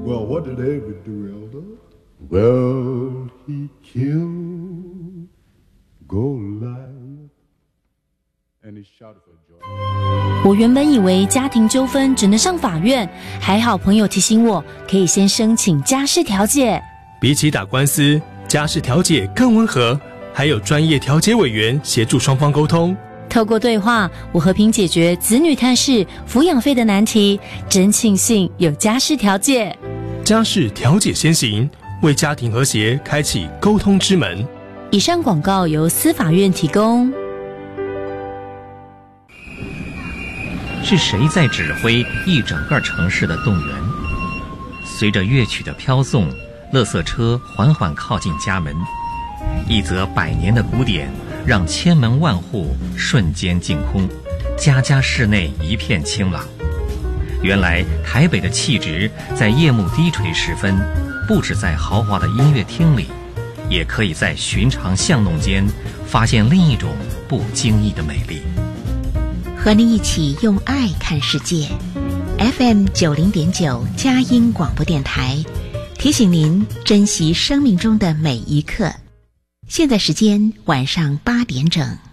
Well, what did David do, Elder? Well, he killed Goliath, and he shouted for joy. 我原本以为家庭纠纷只能上法院，还好朋友提醒我，可以先申请家事调解。 比起打官司，家事调解更温和，还有专业调解委员协助双方沟通。 透过对话，我和平解决子女探视、抚养费的难题，真庆幸有家事调解。 家事调解先行，为家庭和谐开启沟通之门。 以上广告由司法院提供。 是谁在指挥一整个城市的动员？随着乐曲的飘送，垃圾车缓缓靠近家门，一则100年的古典让千门万户瞬间净空，家家室内一片清朗。原来台北的气质在夜幕低垂时分，不只在豪华的音乐厅里，也可以在寻常巷弄间发现另一种不经意的美丽。 和您一起用爱看世界。 FM 90.9佳音广播电台提醒您珍惜生命中的每一刻。现在时间晚上8点整。